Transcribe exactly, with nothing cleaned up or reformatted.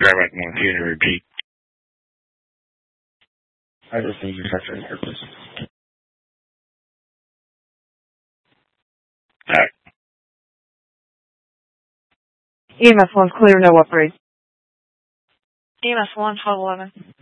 Grab back one key and repeat. I just need your touch right here, please. Alright. E M S one clear, no upgrade. E M S one, twelve eleven.